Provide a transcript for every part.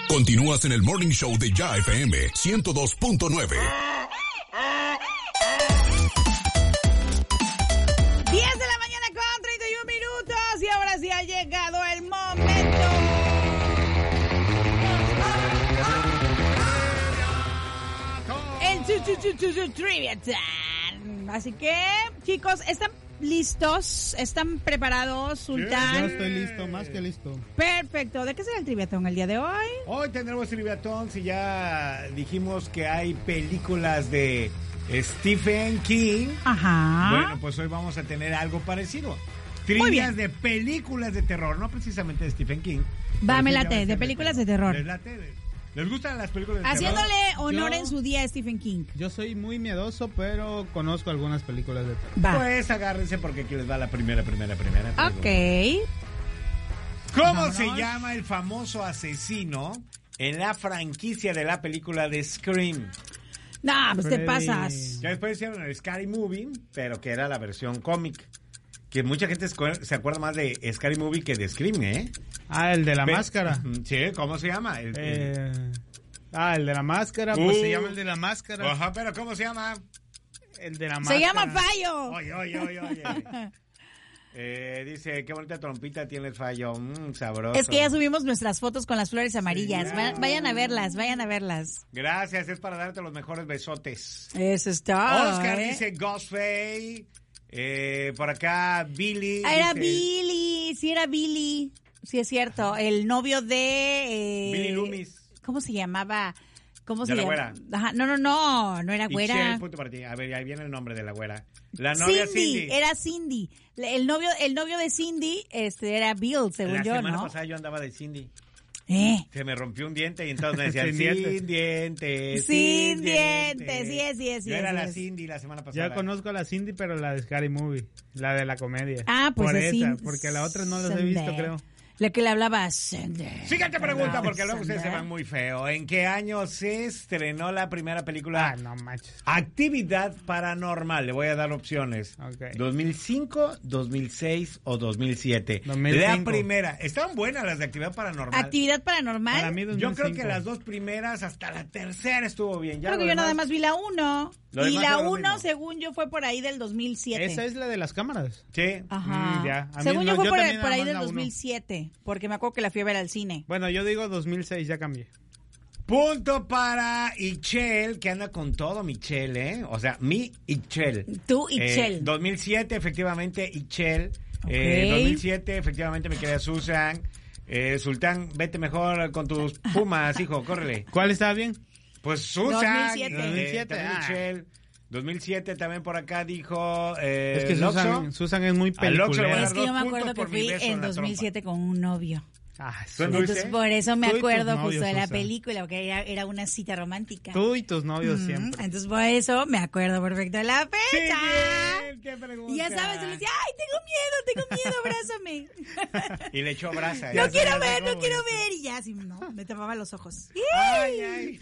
Continúas en el Morning Show de Ya FM 102.9. 10 de la mañana con 31 minutos y ahora sí ha llegado el momento. El Trivia Time. Así que, chicos, ¿están listos? ¿Están preparados, Sultán? Yo estoy listo, más que listo. Perfecto. ¿De qué será el Triviatón el día de hoy? Hoy tendremos Triviatón. Si ya dijimos que hay películas de Stephen King. Ajá. Bueno, pues hoy vamos a tener algo parecido. Trivias de películas de terror, no precisamente de Stephen King. Va, me late, de películas de terror. ¿Les gustan las películas de Haciéndole terror? honor en su día a Stephen King. Yo soy muy miedoso, pero conozco algunas películas de terror. Va. Pues agárrense porque aquí les va la primera. Ok. ¿Cómo se llama el famoso asesino en la franquicia de la película de Scream? Nah, pues te pasas. Ya después hicieron el Scary Movie, pero que era la versión cómic. Que mucha gente se acuerda más de Scary Movie que de Scream, ¿eh? Ah, el de la máscara. Sí, ¿cómo se llama? El de la máscara, pues se llama el de la máscara. Ajá, pero ¿cómo se llama? El de la máscara. Se llama Fallo. Oye. Dice, qué bonita trompita tienes, Fallo. Sabroso. Es que ya subimos nuestras fotos con las flores amarillas. Sí, vayan a verlas. Gracias, es para darte los mejores besotes. Eso está. Oscar dice Ghostface. Por acá, Billy. Era dice, Billy, sí era Billy. Sí, es cierto. El novio de... Billy Loomis. ¿Cómo se llamaba? ¿Cómo De se la llama? güera. Ajá, no era güera. Michelle, punto para ti. A ver, ahí viene el nombre de la güera. La novia Cindy. Era Cindy. El novio de Cindy era Bill, según yo, ¿no? La semana pasada yo andaba de Cindy. Se me rompió un diente y entonces me decían sin dientes. Sin dientes, sí. Yo era la Cindy la semana pasada. Ya conozco a la Cindy, pero la de Scary Movie, la de la comedia. Ah, pues por así. esa, porque la otra no las he visto, creo. La que le hablaba Sender. Siguiente pregunta, porque luego ustedes se van muy feo. ¿En qué año se estrenó la primera película? No manches. Actividad Paranormal. Le voy a dar opciones. Okay. 2005, 2006 o 2007. 2005. La primera. Estaban buenas las de Actividad Paranormal. ¿Actividad Paranormal? Para mí 2005. Yo creo que las dos primeras, hasta la tercera estuvo bien. Ya creo que yo nada más vi la 1. Y la 1, según yo, fue por ahí del 2007. ¿Esa es la de las cámaras? Sí. Ajá. Ya. Según yo, fue por ahí del la 2007. Porque me acuerdo que la fui a ver al cine. Bueno, yo digo 2006, ya cambié. Punto para Ichel, que anda con todo, Michelle, ¿eh? O sea, mi Ichel. Tú, Ichel. 2007, efectivamente, Ichel. Okay. 2007, efectivamente, mi querida Susan. Sultán, vete mejor con tus pumas, hijo, córrele. ¿Cuál estaba bien? Pues Susan. 2007. Michelle. 2007 también por acá dijo es que Susan es muy Loxo peliculera. Es que yo me acuerdo que fui en 2007 con un novio. Entonces por eso me acuerdo justo de la película, porque era una cita romántica. Tú y tus novios siempre. Entonces por eso me acuerdo perfecto de la fecha. Sí, ¿qué pregunta? Y ya sabes, yo le decía, ay, tengo miedo, abrázame. Y le echó brasa. No quiero ver. Y ya, así, no, me tapaba los ojos. Ay.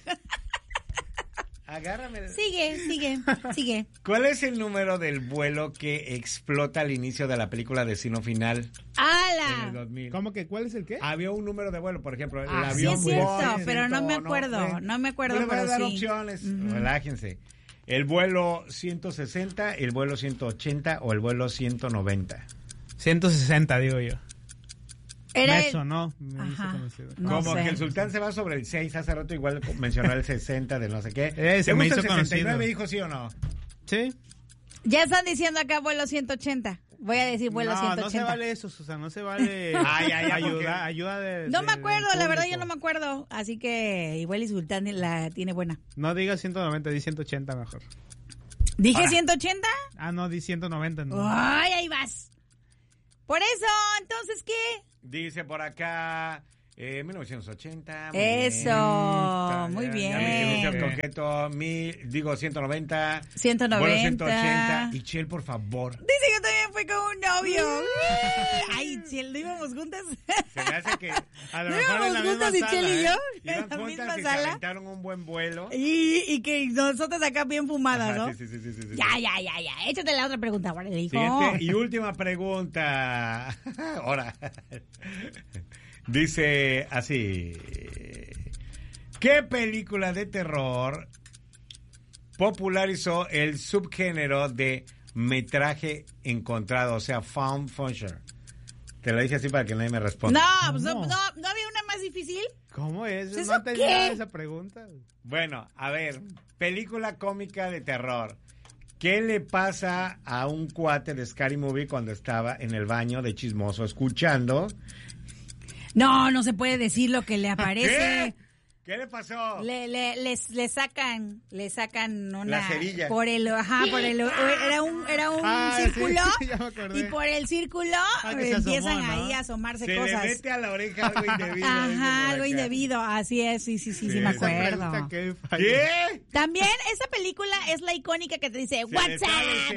Agárrame. Sigue. ¿Cuál es el número del vuelo que explota al inicio de la película Destino Final? ¡Hala! En el 2000. ¿Cómo que cuál es el qué? Había un número de vuelo, por ejemplo, el Sí avión. es cierto, pero no me acuerdo. No me acuerdo, Le voy a pero dar sí. opciones. Relájense. El vuelo 160, el vuelo 180 o el vuelo 190. 160, digo yo. Era Eso, ¿no? Ajá. No como sé. Que el sultán se va sobre el 6, hace rato igual mencionó el 60 de no sé qué. Se me hizo el 69, conocido. hijo, sí o no? Sí. Ya están diciendo acá vuelo 180. Voy a decir vuelo 180. No se vale eso, Susana, no se vale ayuda de... No me acuerdo, la verdad yo no me acuerdo. Así que igual y Sultán la tiene buena. No digas 190, di 180 mejor. ¿Dije 180? Ah, no, di 190. No. Ay, ahí vas. Por eso, entonces, ¿qué? Dice por acá 1980. Eso, muy bien. Ya me quedé coqueto, 190. 190. Vuelo 180. Y Chel, por favor. Dice que también fue con un novio. Ay, Chel, ¿no íbamos juntas? Se me hace que a lo ¿No mejor íbamos en la juntas misma y Chel sala, y yo? Iban En la misma juntas y sala. se aventaron un buen vuelo. Y que nosotras acá bien fumadas, Ajá, ¿no? sí. Ya. Échate la otra pregunta, ahora le dijo. Siguiente y última pregunta. Ahora. Dice así. ¿Qué película de terror popularizó el subgénero de metraje encontrado, o sea, found footage? Te lo dije así para que nadie me responda. No, pues no había una más difícil. ¿Cómo es? ¿Eso No tenía qué? esa pregunta. Bueno, a ver, película cómica de terror. ¿Qué le pasa a un cuate de Scary Movie cuando estaba en el baño de chismoso escuchando? No se puede decir lo que le aparece. ¿Qué le pasó? Le sacan una la cerilla. por el era un círculo sí, ya me acordé. y por el círculo empiezan ahí a asomarse cosas. Se le mete a la oreja algo indebido. Ajá, algo indebido, así es, sí, me acuerdo. ¿Qué? También esa película es la icónica que te dice WhatsApp,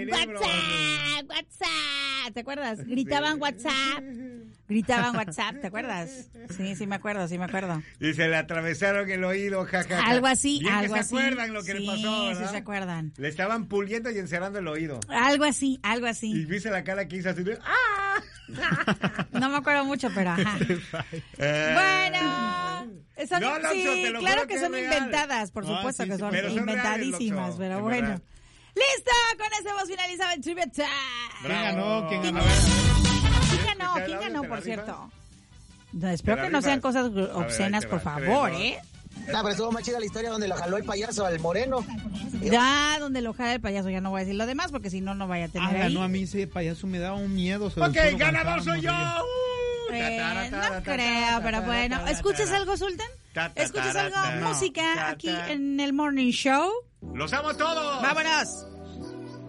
¿te acuerdas? Gritaban WhatsApp, ¿te acuerdas? Sí, me acuerdo. Y se le atravesaron el oído, jajaja. Algo así, Bien algo que así. se acuerdan lo que le pasó, ¿verdad? Sí, se acuerdan. Le estaban puliendo y encerrando el oído. Algo así. Y viste la cara que hizo así de ¡ah! No me acuerdo mucho, pero ajá. Bueno, son, No, Loxo, sí, te lo claro juro que que son es real. inventadas, por supuesto sí, que sí, son pero son inventadísimas, reales, Loxo, pero en bueno. verdad. ¡Listo! Con eso hemos finalizado el Trivia Time. ¿Quién ganó? ¿Quién ganó, por cierto? No, ¿Te espero la que no sean rifas? cosas obscenas, ahí te por va, favor, 3, 2. No, pero estuvo más chida la historia donde lo jaló el payaso al moreno. Ya, donde lo jala el payaso, ya no voy a decir lo demás, porque si no, no vaya a tener ahí. No, a mí ese payaso me daba un miedo. Ok, ganador soy yo. No creo, pero bueno. ¿Escuchas algo, Sultan? ¿Escuchas algo? Música aquí en el Morning Show. ¡Los amo a todos! ¡Vámonos!